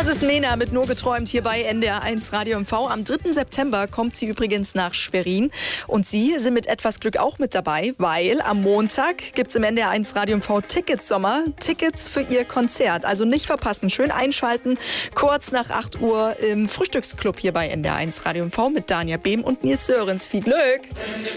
Das ist Nena mit Nur geträumt hier bei NDR1 Radio MV. Am 3. September kommt sie übrigens nach Schwerin. Und Sie sind mit etwas Glück auch mit dabei, weil am Montag gibt es im NDR1 Radio MV Ticketsommer, Tickets für Ihr Konzert. Also nicht verpassen, schön einschalten, kurz nach 8 Uhr im Frühstücksclub hier bei NDR1 Radio MV mit Dania Behm und Nils Sörens. Viel Glück!